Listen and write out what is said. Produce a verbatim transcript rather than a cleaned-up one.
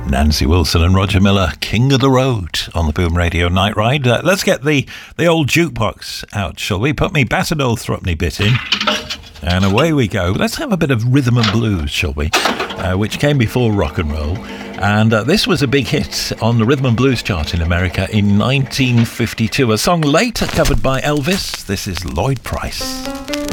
Nancy Wilson and Roger Miller, King of the Road on the Boom Radio Night Ride. Uh, let's get the, the old jukebox out, shall we? Put me Battered Old Thrupney bit in. And away we go. Let's have a bit of rhythm and blues, shall we? Uh, which came before rock and roll. And uh, this was a big hit on the rhythm and blues chart in America in nineteen fifty-two. A song later covered by Elvis. This is Lloyd Price.